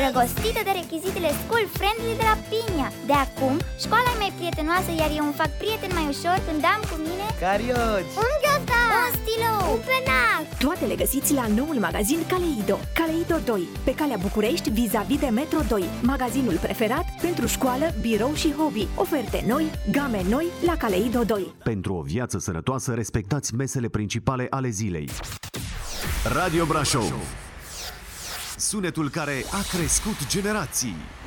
îndrăgostită de rechizitele school friendly de la Pinia. De acum, școala e mai prietenoasă, iar eu îmi fac prieten mai ușor când am cu mine carioci, un ghiozdan, un stilou, un penac. Toate le găsiți la noul magazin Caleido. Caleido 2, pe calea București, vis-a-vis de Metro 2. Magazinul preferat pentru școală, birou și hobby. Oferte noi, game noi la Caleido 2. Pentru o viață sănătoasă, respectați mesele principale ale zilei. Radio Brașov. Sunetul care a crescut generații.